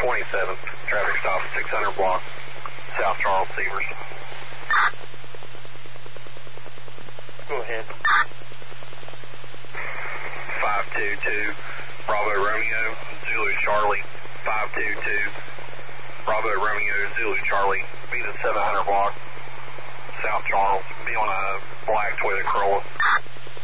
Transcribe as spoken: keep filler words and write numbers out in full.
twenty-seven. Traffic stop six hundred block, South Charles, Severs. Go ahead. five two two, Bravo Romeo, Zulu Charlie, five two two, Bravo Romeo, Zulu Charlie, be the seven hundred block, South Charles, be on a black Toyota Corolla.